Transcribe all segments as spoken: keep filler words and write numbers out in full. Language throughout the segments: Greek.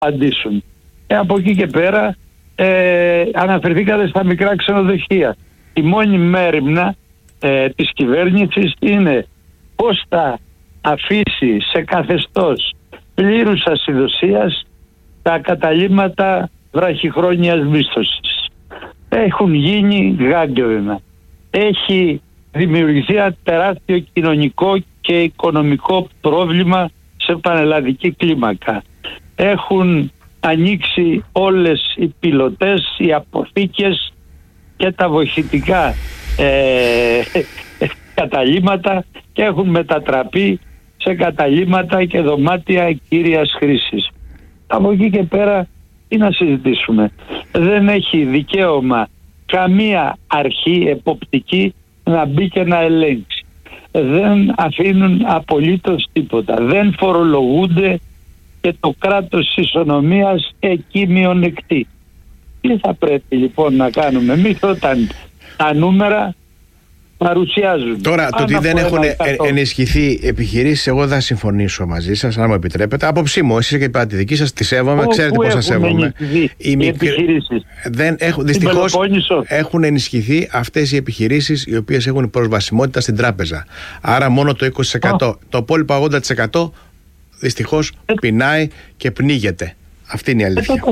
απαντήσουν. Ε, από εκεί και πέρα ε, αναφερθήκατε στα μικρά ξενοδοχεία. Η μόνη μέριμνα ε, της κυβέρνησης είναι πώς θα αφήσει σε καθεστώς πλήρους ασυδοσίας τα καταλύματα βραχυχρόνιας μίσθωσης. Έχουν γίνει γάγκαιωνα. Έχει δημιουργηθεί ένα τεράστιο κοινωνικό και οικονομικό πρόβλημα σε πανελλαδική κλίμακα. Έχουν ανοίξει όλες οι πιλωτές, οι αποθήκες και τα βοηθητικά ε, καταλύματα και έχουν μετατραπεί σε καταλύματα και δωμάτια κύριας χρήσης. Από εκεί και πέρα τι να συζητήσουμε. Δεν έχει δικαίωμα καμία αρχή εποπτική να μπει και να ελέγξει. Δεν αφήνουν απολύτως τίποτα. Δεν φορολογούνται και το κράτος της ισονομίας εκεί μειονεκτεί. Τι θα πρέπει λοιπόν να κάνουμε εμείς όταν τα νούμερα παρουσιάζουν? Τώρα, το ότι δεν έχουν ενισχυθεί επιχειρήσεις, εγώ δεν θα συμφωνήσω μαζί σας, αν μου επιτρέπετε. Άποψή μου, εσείς και είπατε τη δική σας, τη σέβομαι, ξέρετε πώς σας σέβομαι. Οι μικρ... επιχειρήσεις. Δεν έχουν, δυστυχώς έχουν ενισχυθεί αυτές οι επιχειρήσεις οι οποίες έχουν προσβασιμότητα στην τράπεζα. Άρα μόνο το είκοσι τοις εκατό. Oh. Το υπόλοιπο ογδόντα τοις εκατό δυστυχώς ε... πεινάει και πνίγεται. Αυτή είναι η αλήθεια.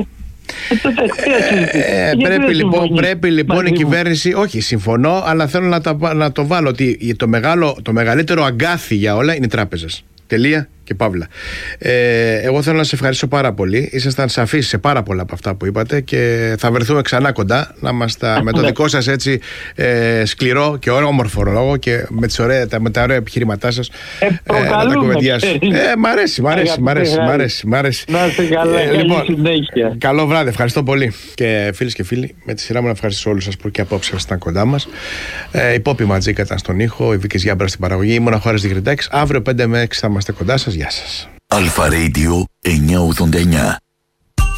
Ε, ε, πρέπει, λοιπόν, πρέπει λοιπόν η κυβέρνηση, όχι συμφωνώ, αλλά θέλω να, τα, να το βάλω ότι το, μεγάλο, το μεγαλύτερο αγκάθι για όλα είναι οι τράπεζες. Τελεία και παύλα. Ε, εγώ θέλω να σας ευχαριστήσω πάρα πολύ. Ήσασταν σαφείς σε πάρα πολλά από αυτά που είπατε και θα βρεθούμε ξανά κοντά να μας τα, με το δικό σας έτσι ε, σκληρό και όμορφο λόγο και με, τις ωραία, με τα ωραία επιχειρήματά σας ε, ε, να τα κουβεντιάσουμε. Ε, μ' αρέσει, μ' αρέσει, μ' αρέσει, μ' αρέσει, μ' αρέσει. Να είστε καλά, ε, καλή λοιπόν, συνέχεια. Καλό βράδυ, ευχαριστώ πολύ. Και φίλες και φίλοι, με τη σειρά μου να ευχαριστήσω όλους σας που και απόψε ήταν κοντά μας. Ε, η Πόπη Ματζίκα ήταν στον ήχο, η Βίκης Γιάμπρα στην παραγωγή, ήμουν ο Χώρας Διγρητάκης. Αύριο πέντε με έξι θα είμαστε κοντά σας. Γεια σας. Αλφα Radio εννιακόσια ογδόντα εννιά.